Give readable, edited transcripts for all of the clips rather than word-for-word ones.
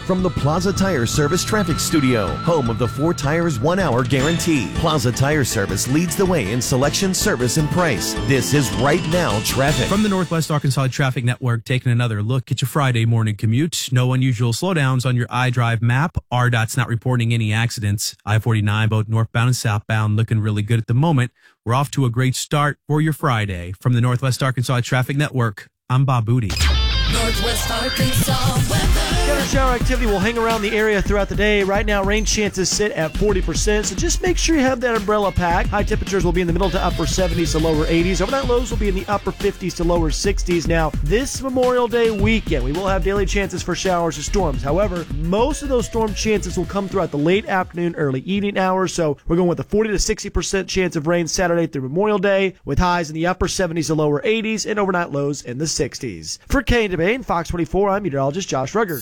from the Plaza Tire Service Traffic Studio, home of the 4 Tires 1 Hour Guarantee. Plaza Tire Service leads the way in selection, service, and price. This is Right Now Traffic. From the Northwest Arkansas Traffic Network, taking another look at your Friday morning commute. No unusual slowdowns on your iDrive map. RDOT's not reporting any accidents. I-49, both northbound and southbound, looking really good at the moment. We're off to a great start for your Friday. From the Northwest Arkansas Traffic Network, I'm Bob Booty. Northwest Arkansas weather. Shower activity will hang around the area throughout the day. Right now, rain chances sit at 40%, so just make sure you have that umbrella pack. High temperatures will be in the middle to upper 70s to lower 80s. Overnight lows will be in the upper 50s to lower 60s. Now, this Memorial Day weekend, we will have daily chances for showers and storms. However, most of those storm chances will come throughout the late afternoon, early evening hours, so we're going with a 40 to 60% chance of rain Saturday through Memorial Day, with highs in the upper 70s to lower 80s and overnight lows in the 60s. For K&W and Fox 24, I'm meteorologist Josh Rugger.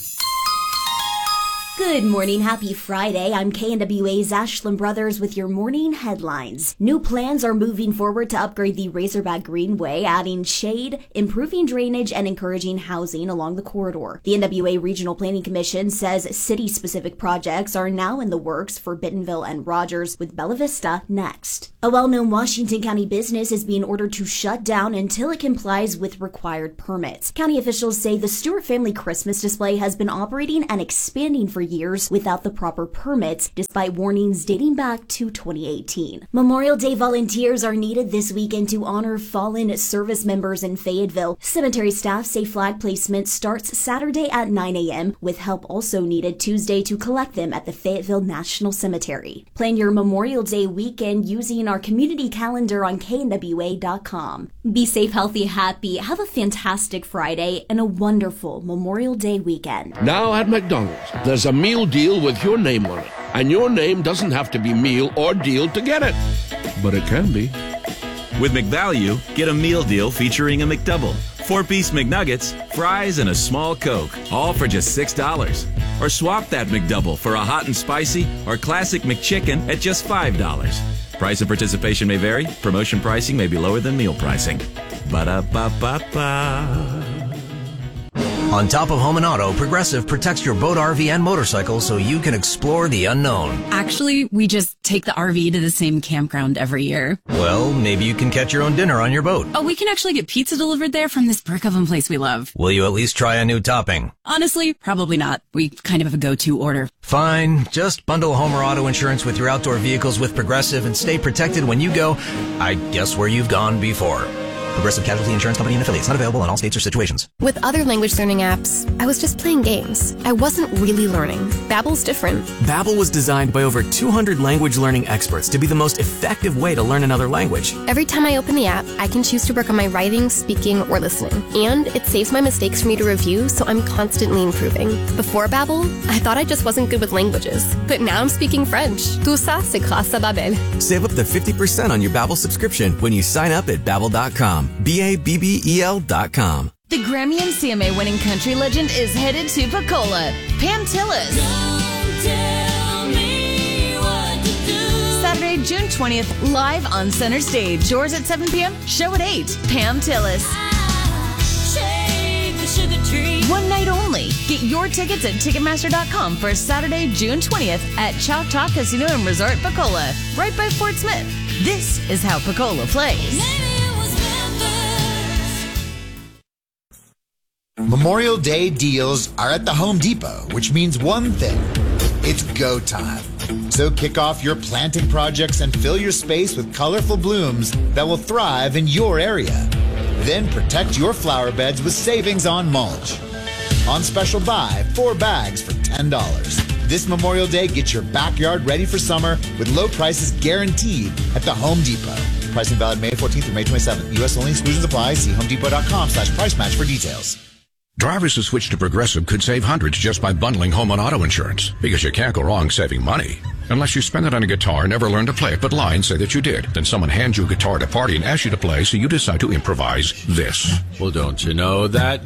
Good morning. Happy Friday. I'm KNWA's Ashland Brothers with your morning headlines. New plans are moving forward to upgrade the Razorback Greenway, adding shade, improving drainage, and encouraging housing along the corridor. The NWA Regional Planning Commission says city-specific projects are now in the works for Bentonville and Rogers, with Bella Vista next. A well-known Washington County business is being ordered to shut down until it complies with required permits. County officials say the Stewart family Christmas display has been operating and expanding for years without the proper permits, despite warnings dating back to 2018. Memorial Day volunteers are needed this weekend to honor fallen service members in Fayetteville. Cemetery staff say flag placement starts Saturday at 9 a.m., with help also needed Tuesday to collect them at the Fayetteville National Cemetery. Plan your Memorial Day weekend using our community calendar on knwa.com. Be safe, healthy, happy, have a fantastic Friday, and a wonderful Memorial Day weekend. Now at McDonald's, there's a meal deal with your name on it. And your name doesn't have to be meal or deal to get it. But it can be. With McValue, get a meal deal featuring a McDouble, 4-piece McNuggets, fries, and a small Coke, all for just $6. Or swap that McDouble for a hot and spicy or classic McChicken at just $5. Price and participation may vary. Promotion pricing may be lower than meal pricing. Ba-da-ba-ba-ba. On top of home and auto, Progressive protects your boat, RV, and motorcycle so you can explore the unknown. Actually, we just take the RV to the same campground every year. Well, maybe you can catch your own dinner on your boat. Oh, we can actually get pizza delivered there from this brick oven place we love. Will you at least try a new topping? Honestly, probably not. We kind of have a go-to order. Fine. Just bundle home or auto insurance with your outdoor vehicles with Progressive and stay protected when you go, I guess, where you've gone before. Progressive Casualty Insurance Company and affiliates. Not available in all states or situations. With other language learning apps, I was just playing games. I wasn't really learning. Babbel's different. Babbel was designed by over 200 language learning experts to be the most effective way to learn another language. Every time I open the app, I can choose to work on my writing, speaking, or listening. And it saves my mistakes for me to review, so I'm constantly improving. Before Babbel, I thought I just wasn't good with languages. But now I'm speaking French. Tout ça, c'est grâce à Babbel. Save up to 50% on your Babbel subscription when you sign up at Babbel.com. Babbel.com. The Grammy and CMA winning country legend is headed to Pensacola. Pam Tillis. Saturday, June 20th, live on Center Stage. Doors at 7 p.m., show at 8. Pam Tillis. One night only. Get your tickets at Ticketmaster.com for Saturday, June 20th at Choctaw Casino and Resort Pensacola, right by Fort Smith. This is how Pensacola plays. Memorial Day deals are at the Home Depot, which means one thing. It's go time. So kick off your planting projects and fill your space with colorful blooms that will thrive in your area. Then protect your flower beds with savings on mulch. On special buy, 4 bags for $10. This Memorial Day, get your backyard ready for summer with low prices guaranteed at the Home Depot. Pricing valid May 14th through May 27th. U.S. only. Exclusions apply. See homedepot.com/price match for details. Drivers who switch to Progressive could save hundreds just by bundling home and auto insurance, because you can't go wrong saving money. Unless you spend it on a guitar and never learn to play it, but lie and say that you did. Then someone hands you a guitar at a party and asks you to play, so you decide to improvise this. Well, don't you know that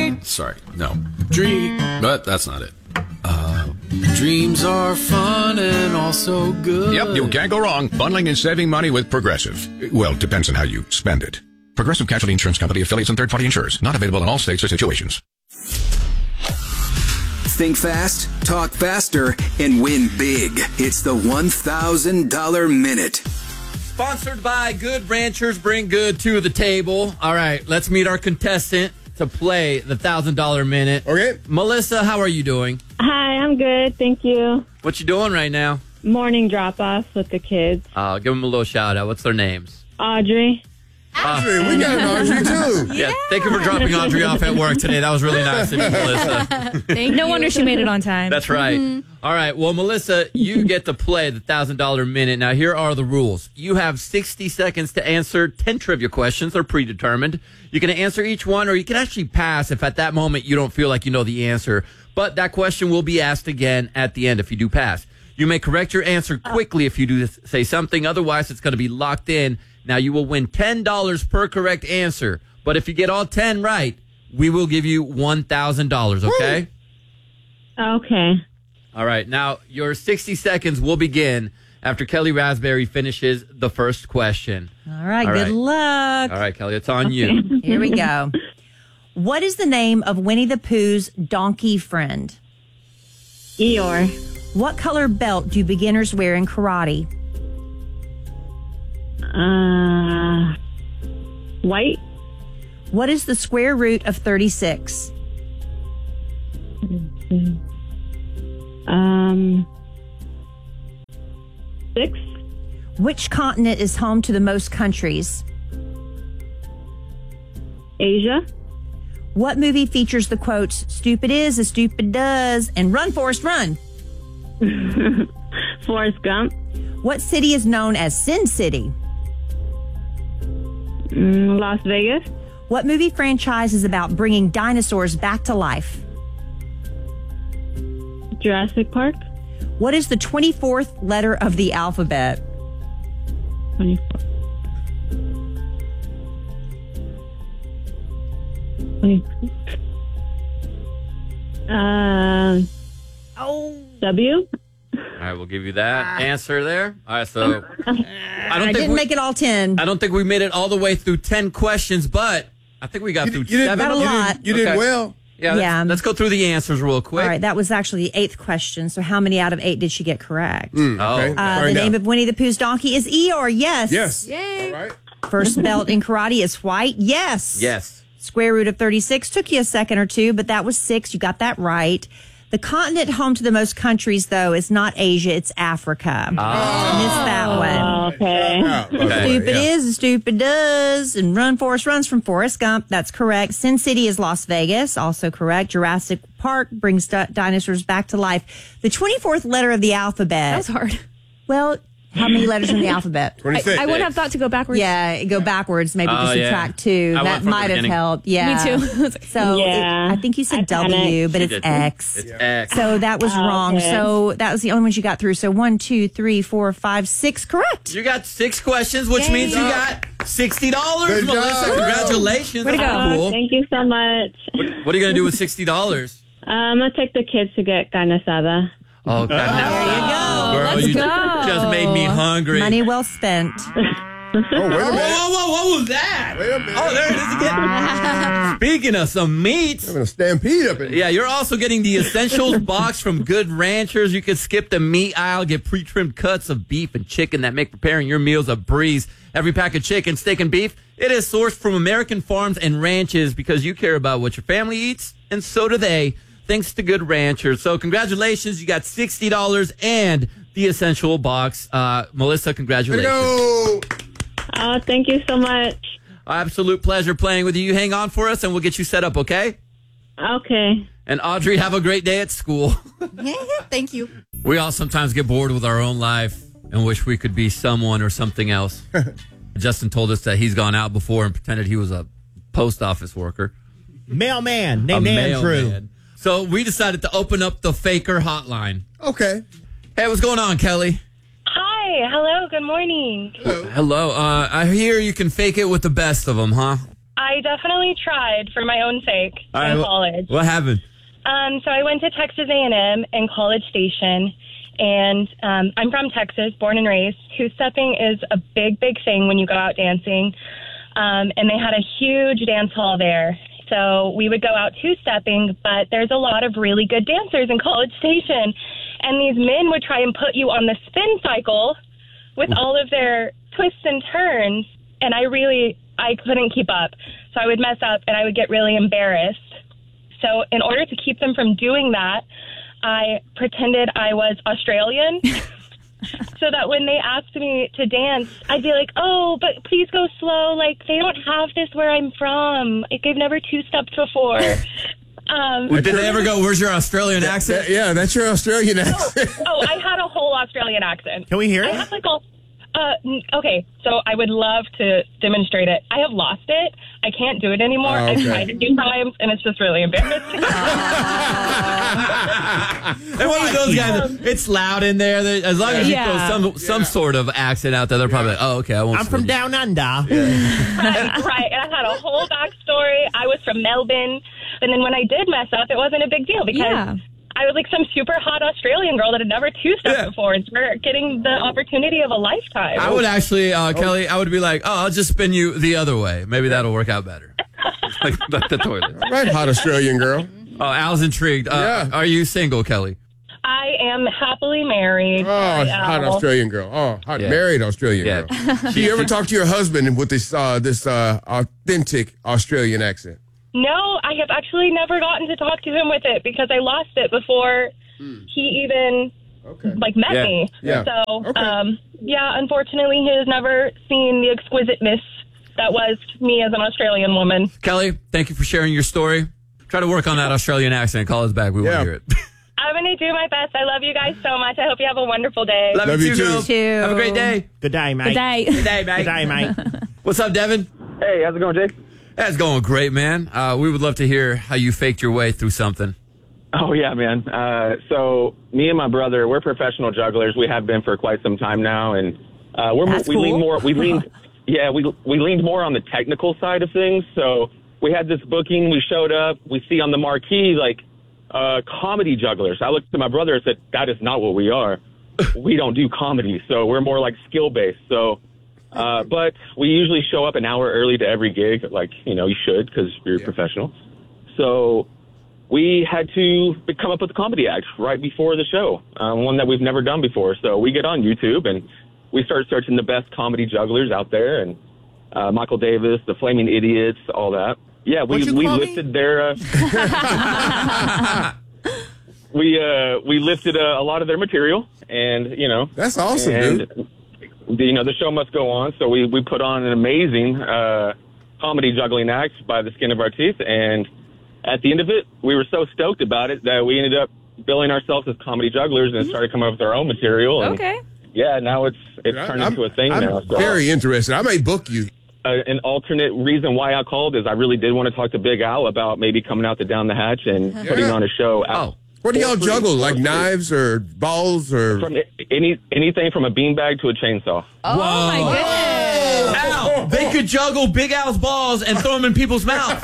but that's not it. Dreams are fun and also good. Yep, you can't go wrong bundling and saving money with Progressive. Well, it depends on how you spend it. Progressive Casualty Insurance Company, affiliates, and third-party insurers. Not available in all states or situations. Think fast, talk faster, and win big. It's the $1,000 Minute. Sponsored by Good Ranchers, bring good to the table. All right, let's meet our contestant to play the $1,000 Minute. Okay. Melissa, how are you doing? Hi, I'm good. Thank you. What you doing right now? Morning drop-off with the kids. Give them a little shout out. What's their names? Audrey. Audrey, we got an Audrey too. Yeah, thank you for dropping Audrey off at work today. That was really nice of you, Melissa. No wonder she made it on time. That's right. All right. Well, Melissa, you get to play the $1,000 Minute. Now, here are the rules. You have 60 seconds to answer 10 trivia questions. They're predetermined. You can answer each one, or you can actually pass if at that moment you don't feel like you know the answer. But that question will be asked again at the end if you do pass. You may correct your answer quickly if you do say something. Otherwise, it's going to be locked in. Now, you will win $10 per correct answer. But if you get all 10 right, we will give you $1,000, okay? Okay. All right. Now, your 60 seconds will begin after Kelly Raspberry finishes the first question. All right. Good luck. All right, Kelly, it's on you. Here we go. What is the name of Winnie the Pooh's donkey friend? Eeyore. What color belt do beginners wear in karate? White. What is the square root of 36? 6. Which continent is home to the most countries? Asia. What movie features the quotes, "Stupid is as stupid does," and "Run, Forrest, run"? Forrest Gump. What city is known as Sin City? Las Vegas. What movie franchise is about bringing dinosaurs back to life? Jurassic Park. What is the 24th letter of the alphabet? 24. W. All right, we'll give you that answer there. All right, so I didn't make it all 10. I don't think we made it all the way through 10 questions, but I think we got through 7. Got a lot. You did well. Yeah, let's go through the answers real quick. All right, that was actually the 8th question. So how many out of 8 did she get correct? Okay. The name of Winnie the Pooh's donkey is Eeyore. Yes. Yes. Yay. All right. First belt in karate is white. Yes. Yes. Square root of 36 took you a second or two, but that was 6. You got that right. The continent home to the most countries, though, is not Asia, it's Africa. Missed that one. Okay. Stupid is, stupid does, and Run, Forrest, runs from Forrest Gump. That's correct. Sin City is Las Vegas. Also correct. Jurassic Park brings dinosaurs back to life. The 24th letter of the alphabet. That was hard. Well, how many letters in the alphabet? 26. I wouldn't have thought to go backwards. Yeah, go backwards. Maybe just subtract 2. That might have helped. Yeah. Me too. So I think you said W, but it's X. It's X. So that was wrong. Okay. So that was the only ones you got through. So 1, 2, 3, 4, 5, 6. Correct. You got 6 questions, which means you got $60, Good Melissa. job. Congratulations. Way to That's go. cool. Thank you so much. What are you going to do with $60? I'm going to take the kids to get carne asada. Oh, God. There you go. Girl, Let's you go. just made me hungry. Money well spent. Oh, wait a minute. Whoa, what was that? Wait a minute. Oh, there it is again. Speaking of some meats. Having a stampede up in here. Yeah, you're also getting the Essentials box from Good Ranchers. You can skip the meat aisle, get pre-trimmed cuts of beef and chicken that make preparing your meals a breeze. Every pack of chicken, steak, and beef, it is sourced from American farms and ranches because you care about what your family eats, and so do they. Thanks to Good Ranchers. So congratulations. You got $60 and the Essential box. Melissa, congratulations. Go. Oh, thank you so much. Absolute pleasure playing with you. You hang on for us and we'll get you set up, okay? Okay. And Audrey, have a great day at school. Thank you. We all sometimes get bored with our own life and wish we could be someone or something else. Justin told us that he's gone out before and pretended he was a post office worker. Mailman named Andrew. Mailman. So we decided to open up the Faker hotline. Okay. Hey, what's going on, Kelly? Hi. Hello. Good morning. Hello. I hear you can fake it with the best of them, huh? I definitely tried for my own sake in college. What happened? So I went to Texas A&M in College Station, and I'm from Texas, born and raised. Two-stepping is a big, big thing when you go out dancing. And they had a huge dance hall there. So we would go out two-stepping, but there's a lot of really good dancers in College Station. And these men would try and put you on the spin cycle with all of their twists and turns. And I couldn't keep up. So I would mess up and I would get really embarrassed. So in order to keep them from doing that, I pretended I was Australian so that when they asked me to dance, I'd be like, oh, but please go slow. Like, they don't have this where I'm from. Like, I've never two-stepped before. Did they ever go, where's your Australian accent? Yeah, that's your Australian accent. I had a whole Australian accent. Can we hear it? I had like okay, so I would love to demonstrate it. I have lost it. I can't do it anymore. Oh, okay. I've tried it a few times, and it's just really embarrassing. And one of those guys, it's loud in there. As long as you throw some sort of accent out there, they're probably like, oh, okay, I won't. I'm from down under. Right. And I had a whole backstory. I was from Melbourne. And then when I did mess up, it wasn't a big deal because I was like some super hot Australian girl that had never two-stepped before. And we're getting the opportunity of a lifetime. I would actually, Kelly, I would be like, oh, I'll just spin you the other way. Maybe that'll work out better. like the toilet. All right, hot Australian girl. Oh, Al's intrigued. Are you single, Kelly? I am happily married. Oh, hot Australian girl. Oh, hot married Australian girl. Do you ever talk to your husband with this authentic Australian accent? No, I have actually never gotten to talk to him with it because I lost it before he even met me. Yeah. So, unfortunately, he has never seen the exquisiteness that was me as an Australian woman. Kelly, thank you for sharing your story. Try to work on that Australian accent. Call us back. We want to hear it. I'm going to do my best. I love you guys so much. I hope you have a wonderful day. Love you too. Have a great day. Good day, mate. Good day. Good day, mate. Good day, mate. What's up, Devin? Hey, how's it going, Jake? That's going great, man. We would love to hear how you faked your way through something. Oh, yeah, man. So me and my brother, we're professional jugglers. We have been for quite some time now. And we leaned more on the technical side of things. So we had this booking. We showed up. We see on the marquee, comedy jugglers. I looked at my brother and said, that is not what we are. We don't do comedy. So we're more like skill-based. So, but we usually show up an hour early to every gig. You should because you're a professional. So we had to come up with a comedy act right before the show, one that we've never done before. So we get on YouTube and we start searching the best comedy jugglers out there, and Michael Davis, the Flaming Idiots, all that. Yeah, we lifted their we lifted a lot of their material, and that's awesome, dude. The show must go on, so we put on an amazing comedy juggling act by the skin of our teeth, and at the end of it, we were so stoked about it that we ended up billing ourselves as comedy jugglers and started coming up with our own material. And, yeah, now it's turned into a thing now. So. Very interested. I may book you. An alternate reason why I called is I really did want to talk to Big Al about maybe coming out to Down the Hatch and putting on a show out. What do y'all juggle? Like knives or balls or from anything from a beanbag to a chainsaw? Oh my goodness! Al, they could juggle Big Al's balls and throw them in people's mouth.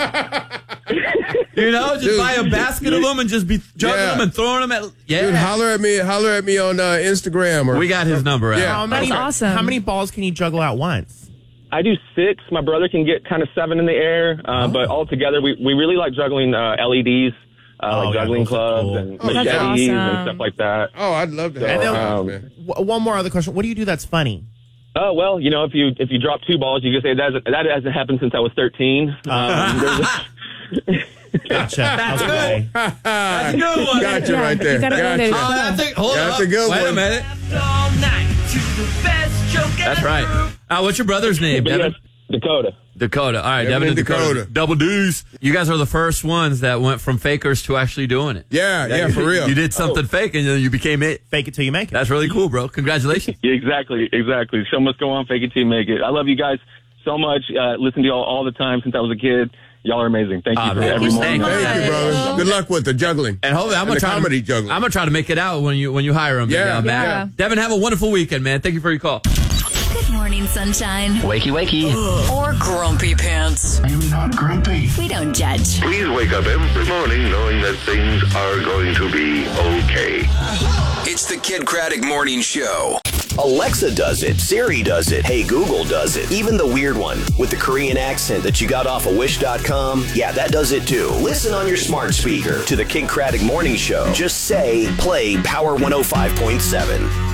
Just buy a basket of them and just be juggling them and throwing them at. Yeah, dude, holler at me on Instagram. We got his number. Yeah, that's awesome. How many balls can you juggle at once? I do 6. My brother can get kind of 7 in the air, but all together we really like juggling LEDs. Juggling clubs and machetes and stuff like that. Oh, I'd love to. One more other question. What do you do that's funny? Oh, well, if you drop 2 balls, you can say that hasn't happened since I was 13. Gotcha. That's good. That's a good one. Gotcha right there. That's a good one. Wait a minute. That's right. What's your brother's name, Devin? Dakota. All right, Devin and Dakota. Double D's. You guys are the first ones that went from fakers to actually doing it. Yeah, for real. You did something fake and then you became it. Fake it till you make it. That's really cool, bro. Congratulations. Yeah, exactly. Show must go on, fake it till you make it. I love you guys so much. Listen to y'all all the time since I was a kid. Y'all are amazing. Thank you for every morning. Thank you, brother. Good luck with the juggling. And hopefully I'm comedy juggling. I'm gonna try to make it out when you hire him. Yeah. Devin, have a wonderful weekend, man. Thank you for your call. Good morning, sunshine. Wakey, wakey. Or grumpy pants. I'm not grumpy. We don't judge. Please wake up every morning knowing that things are going to be okay. It's the Kid Craddock Morning Show. Alexa does it. Siri does it. Hey Google does it. Even the weird one with the Korean accent that you got off of Wish.com, yeah, that does it too. Listen on your smart speaker to the King Craddock Morning Show. Just say, play Power 105.7.